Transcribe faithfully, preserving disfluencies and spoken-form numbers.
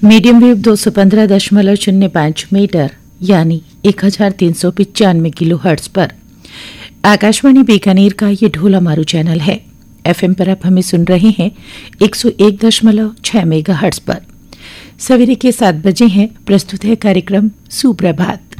Medium wave दो सौ पंद्रह दशमलव शून्य पाँच मीटर यानी एक हजार तीन सौ पिचानवे किलो हर्ट्ज पर आकाशवाणी बीकानेर का ये ढोला मारू चैनल है। एफएम पर आप हमें सुन रहे हैं एक सौ एक दशमलव छह मेगा हर्ट्ज पर। सवेरे के सात बजे हैं। प्रस्तुत है कार्यक्रम सुप्रभात।